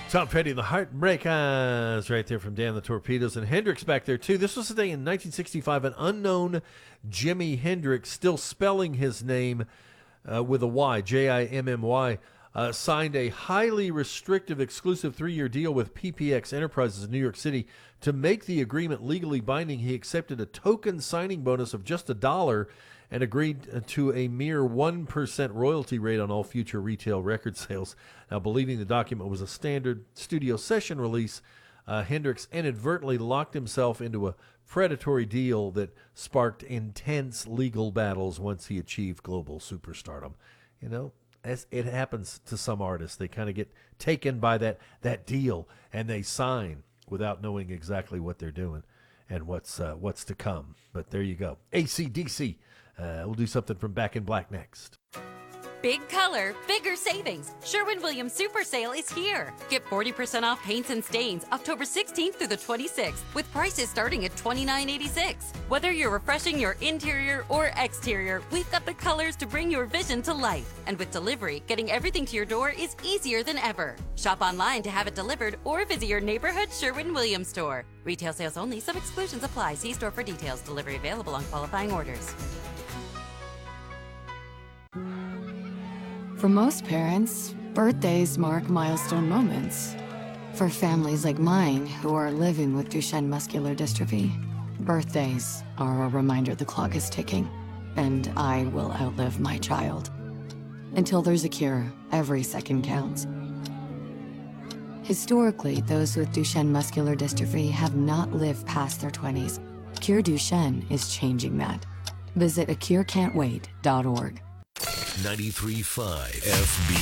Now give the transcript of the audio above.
Tom Petty and the Heartbreakers right there from Dan the Torpedoes, and Hendrix back there too. This was the day in 1965 an unknown Jimi Hendrix, still spelling his name with a Y, Jimmy, signed a highly restrictive exclusive 3-year deal with PPX Enterprises in New York City. To make the agreement legally binding, he accepted a token signing bonus of just $1 and agreed to a mere 1% royalty rate on all future retail record sales. Now, believing the document was a standard studio session release, Hendrix inadvertently locked himself into a predatory deal that sparked intense legal battles once he achieved global superstardom. You know, as it happens to some artists, they kind of get taken by that deal, and they sign without knowing exactly what they're doing and what's to come. But there you go. AC/DC. We'll do something from Back in Black next. Big color, bigger savings. Sherwin-Williams Super Sale is here. Get 40% off paints and stains October 16th through the 26th with prices starting at $29.86. Whether you're refreshing your interior or exterior, we've got the colors to bring your vision to life. And with delivery, getting everything to your door is easier than ever. Shop online to have it delivered or visit your neighborhood Sherwin-Williams store. Retail sales only. Some exclusions apply. See store for details. Delivery available on qualifying orders. For most parents, birthdays mark milestone moments. For families like mine who are living with Duchenne muscular dystrophy, birthdays are a reminder the clock is ticking, and I will outlive my child. Until there's a cure, every second counts. Historically, those with Duchenne muscular dystrophy have not lived past their 20s. Cure Duchenne is changing that. Visit acurecan'twait.org. 93.5 FB.